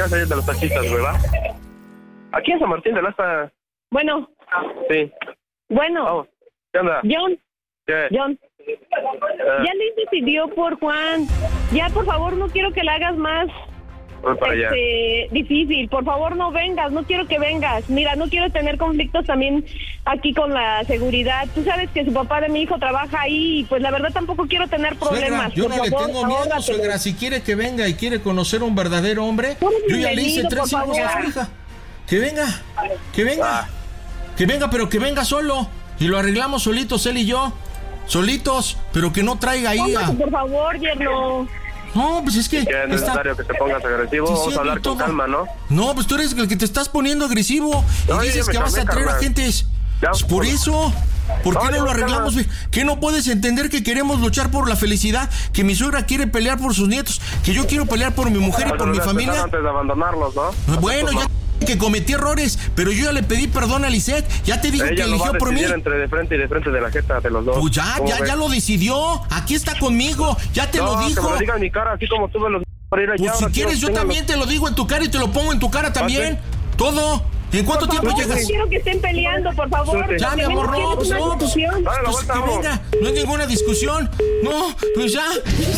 Ya salí de los taxistas, güey, ¿va? Aquí en San Martín de Laza. Bueno. Sí. Bueno. Vamos. ¿Qué onda? John. ¿Qué? John. Ya Liz decidió por Juan. Ya, por favor, no quiero que la hagas más Voy para allá. difícil. Por favor, no vengas. No quiero que vengas. Mira, no quiero tener conflictos también aquí con la seguridad. Tú sabes que su papá de mi hijo trabaja ahí y pues la verdad tampoco quiero tener problemas. Suegra, yo por no favor, le tengo miedo, ahórratelo. suegra. Si quiere que venga y quiere conocer a un verdadero hombre, yo ya le hice 3 hijos a su hija. Que venga. Que venga, pero que venga solo. Y lo arreglamos solitos, él y yo. Solitos, pero que no traiga ahí a... Por favor, yerno. No, pues es que... Es necesario que te pongas agresivo. Sí, Vamos sí, a hablar con todo. calma, ¿no? No, pues tú eres el que te estás poniendo agresivo. No, Y dices yo me que vas a calmé, traer a carnal. gentes. Ya, Pues por eso. ¿Por qué No, no ya lo me arreglamos? calma. ¿Qué no puedes entender que queremos luchar por la felicidad? Que mi suegra quiere pelear por sus nietos. Que yo quiero pelear por mi mujer y Pero por mi lo familia. empezaron antes de abandonarlos, ¿no? Bueno, ya que cometí errores, pero yo ya le pedí perdón a Lisette. Ya te dijo que Ella lo va a eligió por mí. decidir entre de frente y de frente de la jeta de los dos. Pues ya lo decidió. Aquí está conmigo. Ya te lo Que dijo. me lo diga en mi cara, así como tuve los... para ir allá. Pues si Ahora quieres, yo quiero- también te lo digo en tu cara y te lo pongo en tu cara también. Todo. ¿En cuánto Por tiempo favor, llegas? no quiero que estén peleando, por favor. Sí, sí. Ya, mi amor, no, Tenemos pues una no, pues, discusión. Dale la pues vuelta, que vamos. venga, no hay ninguna discusión. No, pues ya.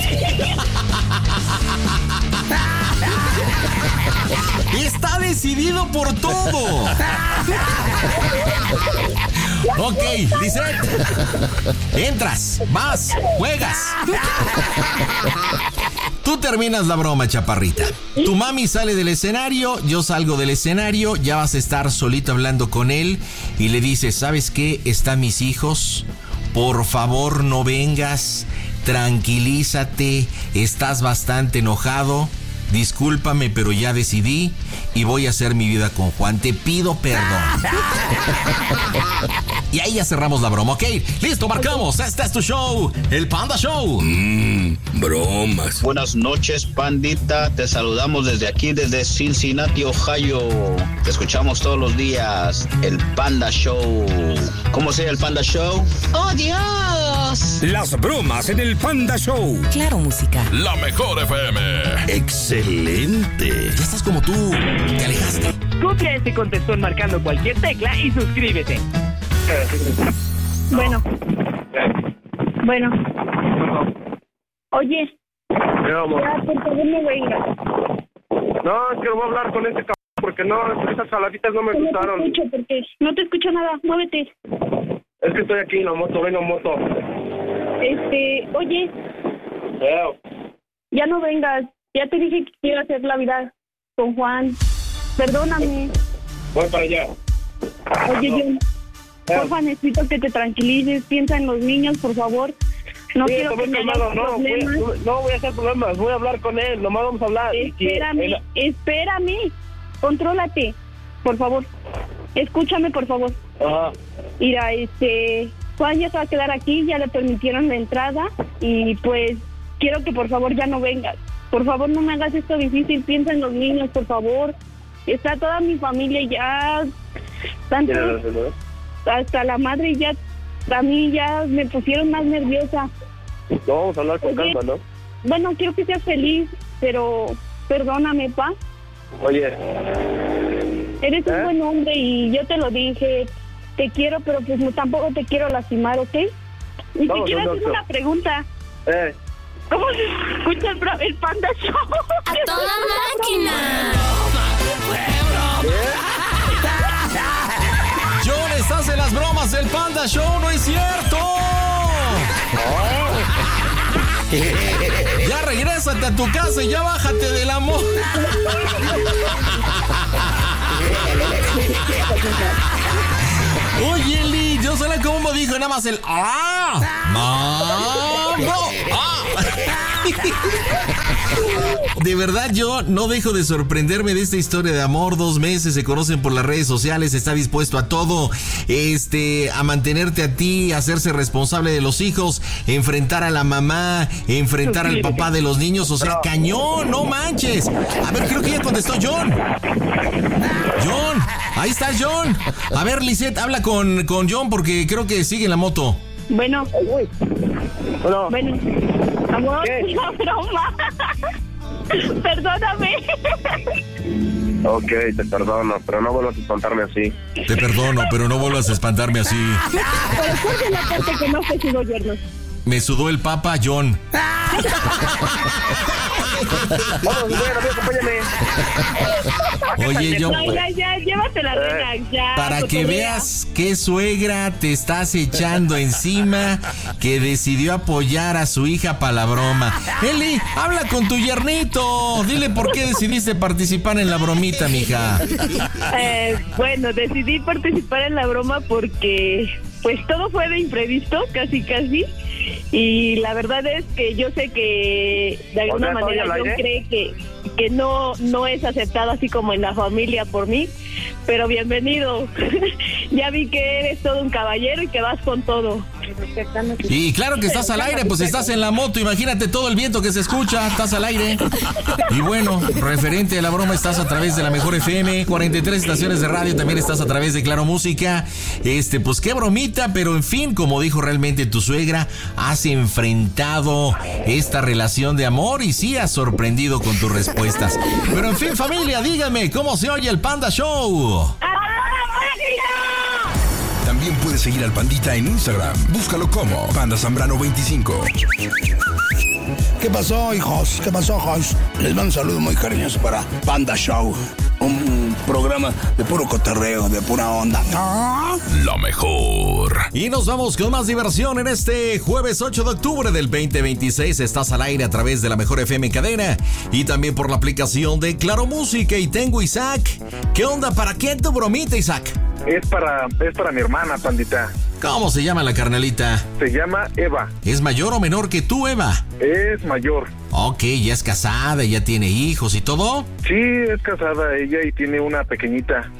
Está decidido por todo. Ok, Lisette. Entras, vas, juegas. Tú terminas la broma, chaparrita. Tu mami sale del escenario, yo salgo del escenario, ya vas a estar solito hablando con él y le dices, ¿sabes qué? Están mis hijos, por favor no vengas, tranquilízate, estás bastante enojado, discúlpame, pero ya decidí y voy a hacer mi vida con Juan, te pido perdón. Y ahí ya cerramos la broma, ¿ok? Listo, marcamos, este es tu show, el Panda Show. Bromas. Buenas noches, pandita. Te saludamos desde aquí, desde Cincinnati, Ohio. Te escuchamos todos los días. El Panda Show. ¿Cómo se llama el Panda Show? ¡Oh, Dios! Las bromas en el Panda Show. Claro, música. La mejor FM. Excelente. Ya estás como tú, te alejaste. Copia este contestón marcando cualquier tecla y suscríbete. Bueno. Bueno. Oye, ¿Qué vamos? ya, por favor, no vengas. No, es que no voy a hablar con este cabrón porque no, esas saladitas no me No te gustaron. escucho porque no te escucho nada. Muévete. Es que estoy aquí en la moto, vengo en moto. Oye, ya no vengas. Ya te dije que quiero hacer la vida con Juan. Perdóname. Voy para allá. Oye, John, porfa, necesito que te tranquilices. Piensa en los niños, por favor. No Sí, quiero que estoy me calmado, hagas problemas. no voy a hacer problemas, voy a hablar con él, nomás vamos a hablar. Espérame. Contrólate, por favor. Escúchame, por favor. Ajá. Mira, Juan ya se va a quedar aquí, ya le permitieron la entrada y pues quiero que por favor ya no vengas. Por favor, no me hagas esto difícil, piensa en los niños, por favor. Está toda mi familia ya, tanto, hasta la madre ya, a mí ya me pusieron más nerviosa. No, vamos a hablar con calma, ¿no? Bueno, quiero que seas feliz, pero perdóname, pa. Oye. Eres un buen hombre y yo te lo dije, te quiero, pero pues no, tampoco te quiero lastimar, ¿ok? Y te quiero hacer una pregunta. ¿Cómo se escucha el Panda Show? ¡A toda máquina! John, estás en las bromas del Panda Show, no es cierto. Ya regrésate a tu casa y ya bájate del amor. Oye, Lee, yo sé cómo dijo nada más el ¡Mambo! De verdad, yo no dejo de sorprenderme de esta historia de amor. 2 meses, se conocen por las redes sociales, está dispuesto a todo, a mantenerte a ti, a hacerse responsable de los hijos, enfrentar a la mamá, enfrentar al papá de los niños, o sea, cañón, no manches. A ver, creo que ya contestó John. John, ahí está John. A ver, Lisette, habla con John porque creo que sigue en la moto. Bueno. Bueno. Amor, ¿Qué? una broma. Perdóname. Ok, te perdono, pero no vuelvas a espantarme así. Te perdono, pero no vuelvas a espantarme así. Pero ¿cuál es la parte que no te sigo, yerno? Me sudó el Papa John. Vamos, acompáñame. Oye, yo... No, ya, llévatela, Reina, ya. Para que veas qué suegra te estás echando encima, que decidió apoyar a su hija para la broma. Eli, habla con tu yernito. Dile por qué decidiste participar en la bromita, mija. Bueno, decidí participar en la broma porque pues todo fue de imprevisto, casi. Y la verdad es que yo sé que de alguna manera John cree que no es aceptado así como en la familia por mí, pero bienvenido. Ya vi que eres todo un caballero y que vas con todo. Y claro que estás al aire, pues estás en la moto, imagínate todo el viento que se escucha, estás al aire. Y bueno, referente a la broma, estás a través de la Mejor FM, 43 estaciones de radio, también estás a través de Claro Música. Pues qué bromita, pero en fin, como dijo realmente tu suegra, has enfrentado esta relación de amor y sí has sorprendido con tus respuestas. Pero en fin, familia, díganme, ¿cómo se oye el Panda Show? También puedes seguir al Pandita en Instagram. Búscalo como Panda Zambrano 25. ¿Qué pasó, hijos? Les mando un saludo muy cariñoso para Panda Show. Un programa de puro cotorreo, de pura onda. Lo mejor. Y nos vamos con más diversión en este jueves 8 de octubre del 2026. Estás al aire a través de la Mejor FM cadena y también por la aplicación de Claro Música. Y tengo Isaac. ¿Qué onda? ¿Para quién tu bromita, Isaac? Es para mi hermana, Pandita. ¿Cómo se llama la carnalita? Se llama Eva. ¿Es mayor o menor que tú, Eva? Es mayor. Ok, ya es casada, ya tiene hijos y todo. Sí, es casada ella y tiene una pequeñita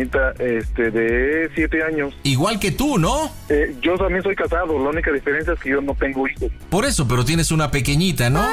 de 7 años. Igual que tú, ¿no? Yo también soy casado, la única diferencia es que yo no tengo hijos. Por eso, pero tienes una pequeñita, ¿no?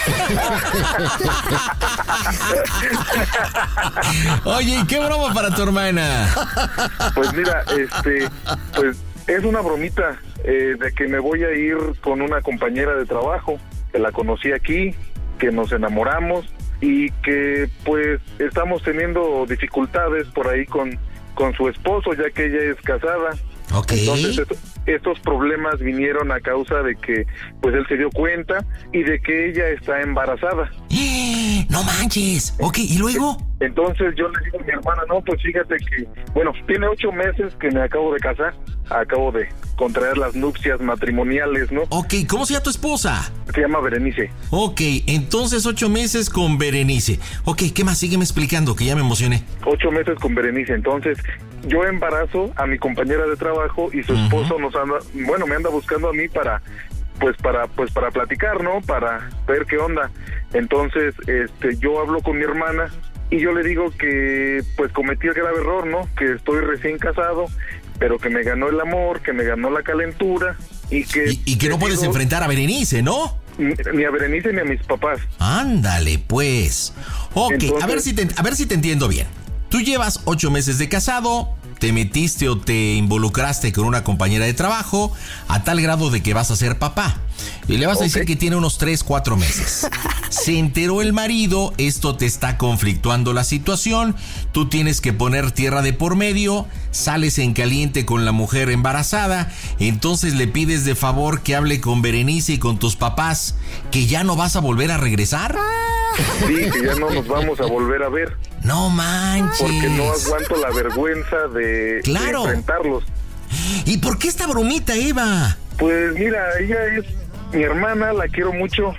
Oye, ¿y qué broma para tu hermana? Pues mira, pues es una bromita de que me voy a ir con una compañera de trabajo, que la conocí aquí, que nos enamoramos y que pues estamos teniendo dificultades por ahí con su esposo, ya que ella es casada. Ok. Entonces estos problemas vinieron a causa de que pues él se dio cuenta y de que ella está embarazada. ¡No manches! Ok, ¿y luego? Entonces yo le digo a mi hermana, no, pues fíjate que, bueno, tiene 8 meses que me acabo de casar, acabo de contraer las nupcias matrimoniales, ¿no? Ok, ¿cómo se llama tu esposa? Se llama Berenice. Ok, entonces 8 meses con Berenice. Ok, ¿qué más? Sígueme explicando, que ya me emocioné. 8 meses con Berenice, entonces yo embarazo a mi compañera de trabajo y su esposo me anda buscando a mí para platicar, ¿no? Para ver qué onda. Entonces, yo hablo con mi hermana y yo le digo que pues cometí el grave error, ¿no? Que estoy recién casado, pero que me ganó el amor, que me ganó la calentura y que... Y que no puedes enfrentar a Berenice, ¿no? Ni a Berenice ni a mis papás. Ándale, pues. Ok, entonces, a ver si te entiendo bien. Tú llevas 8 meses de casado, te metiste o te involucraste con una compañera de trabajo a tal grado de que vas a ser papá. Y le vas a decir que tiene unos 3-4 meses. Se enteró el marido, esto te está conflictuando la situación, tú tienes que poner tierra de por medio, sales en caliente con la mujer embarazada, entonces le pides de favor que hable con Berenice y con tus papás, que ya no vas a volver a regresar. Sí, que ya no nos vamos a volver a ver. No manches. Porque no aguanto la vergüenza de enfrentarlos. ¿Y por qué esta bromita, Eva? Pues mira, ella es mi hermana, la quiero mucho.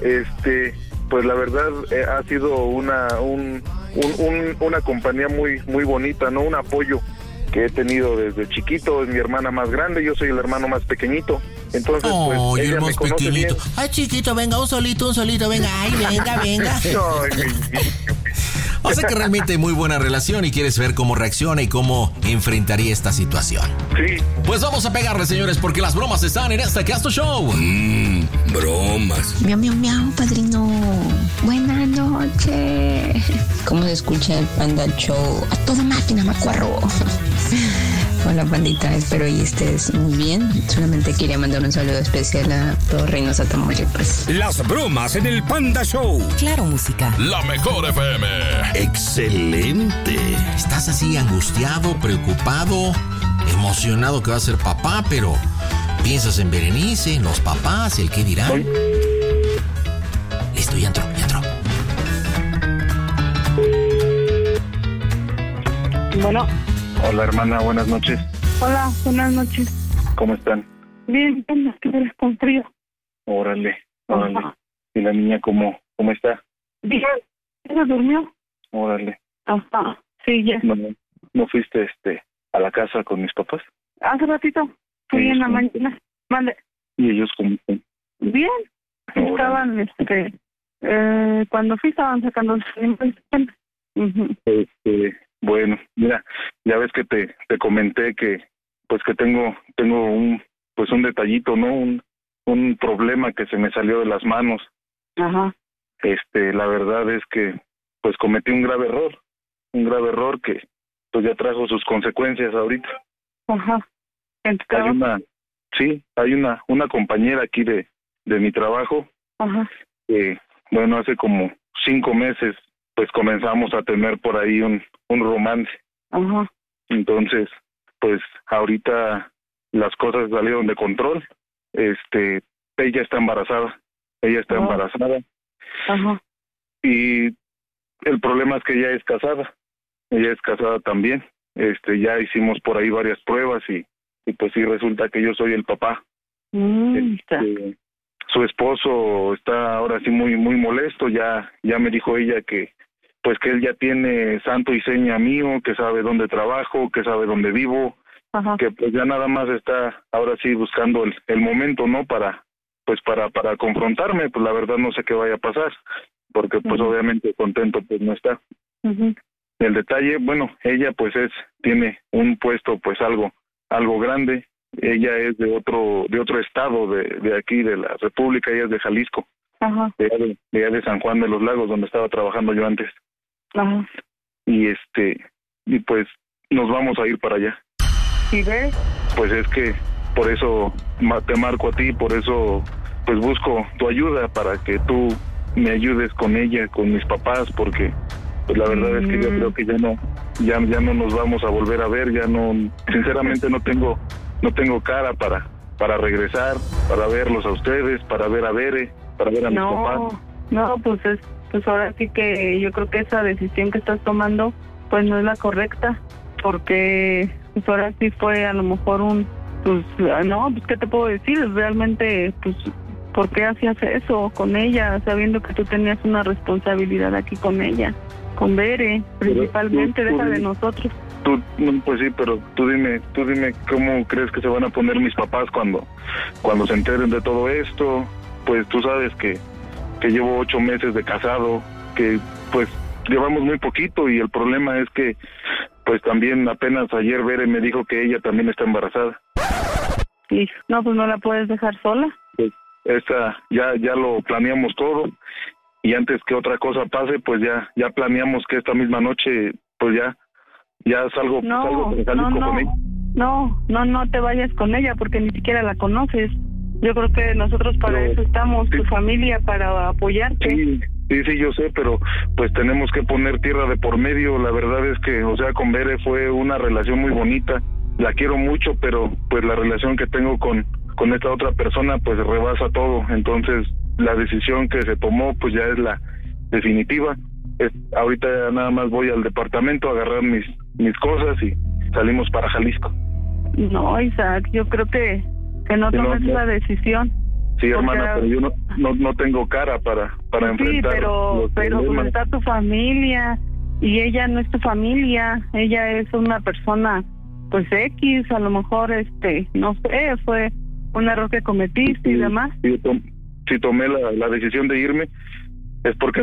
Pues la verdad ha sido una compañía muy bonita, ¿no? Un apoyo que he tenido desde chiquito. Es mi hermana más grande, yo soy el hermano más pequeñito. Entonces, pues ella me conoce pequeñito. Bien. Ay, chiquito, venga, un solito, venga. Ay, venga. O sea que realmente hay muy buena relación y quieres ver cómo reacciona y cómo enfrentaría esta situación. Sí. Pues vamos a pegarle, señores, porque las bromas están en este Casto Show. Bromas. Miau, padrino. Buenas noches. ¿Cómo se escucha el Panda Show? A toda máquina, macuarro. Hola, pandita, espero y estés muy bien. Solamente quería mandar un saludo especial a todo Reynosa, Tamaulipas. Las bromas en el Panda Show. Claro, música. La mejor FM. Excelente. Estás así angustiado, preocupado, emocionado que va a ser papá, pero piensas en Berenice, en los papás, el qué dirán. Listo, ya entró. Bueno. Hola, hermana, buenas noches. Hola, buenas noches. ¿Cómo están? Bien, que con frío. Órale. Ajá. ¿Y la niña cómo está? Bien, ¿ella durmió? Órale. Ajá, sí, ya. ¿No fuiste a la casa con mis papás? Hace ratito fui en la mañana. Vale. ¿Y ellos cómo están? Bien. Órale. Estaban, cuando fui estaban sacando los animales. Bueno, mira, ya ves que te comenté que tengo un detallito, ¿no? Un problema que se me salió de las manos. Ajá. La verdad es que pues cometí un grave error que pues ya trajo sus consecuencias ahorita. Ajá. ¿En tu trabajo? Hay una compañera aquí de mi trabajo. Ajá. Bueno, hace como 5 meses pues comenzamos a tener por ahí un romance. Ajá. Entonces, pues ahorita las cosas salieron de control. Ella está embarazada. Ajá. Y el problema es que ella es casada también. Ya hicimos por ahí varias pruebas y pues sí resulta que yo soy el papá. Su esposo está ahora sí muy muy molesto. Ya me dijo ella que pues que él ya tiene santo y seña mío, que sabe dónde trabajo, que sabe dónde vivo. Ajá. Que pues ya nada más está ahora sí buscando el momento, ¿no? Para confrontarme. Pues la verdad no sé qué vaya a pasar, porque pues obviamente contento pues no está. El detalle, bueno, ella pues tiene un puesto pues algo grande. Ella es de otro estado de aquí de la República. Ella es de Jalisco. Ajá. De San Juan de los Lagos, donde estaba trabajando yo antes. Ajá. Y pues nos vamos a ir para allá. ¿Y ves? Pues es que por eso te marco a ti, por eso pues busco tu ayuda para que tú me ayudes con ella, con mis papás, porque pues la verdad es que yo creo que ya no nos vamos a volver a ver. Ya no, sinceramente no tengo cara para regresar, para verlos a ustedes, para ver a Bere, para ver a mis papás. No, pues ahora sí que yo creo que esa decisión que estás tomando pues no es la correcta, porque pues ahora sí fue a lo mejor pues ¿qué te puedo decir? Realmente, pues, ¿por qué hacías eso con ella, sabiendo que tú tenías una responsabilidad aquí con ella, con Bere, principalmente, deja de nosotros? Pues sí, pero tú dime cómo crees que se van a poner mis papás cuando se enteren de todo esto. Pues tú sabes que llevo 8 meses de casado, que pues llevamos muy poquito, y el problema es que pues también apenas ayer Bere me dijo que ella también está embarazada. Y no, pues no la puedes dejar sola. Pues ya lo planeamos todo, y antes que otra cosa pase, pues ya planeamos que esta misma noche pues ya salgo con ella. No te vayas con ella, porque ni siquiera la conoces. Yo creo que nosotros para eso estamos, tu familia, para apoyarte. Sí, yo sé, pero pues tenemos que poner tierra de por medio. La verdad es que, o sea, con Bere fue una relación muy bonita. La quiero mucho, pero pues la relación que tengo con esta otra persona pues rebasa todo. Entonces la decisión que se tomó pues ya es la definitiva. Ahorita nada más voy al departamento a agarrar mis cosas y salimos para Jalisco. No, Isaac, yo creo que no tomes la decisión. Sí, hermana, pero yo no tengo cara para enfrentar. Sí, pero pues está tu familia, y ella no es tu familia. Ella es una persona pues X, a lo mejor no sé, fue un error que cometiste y demás. Si tomé la decisión de irme es porque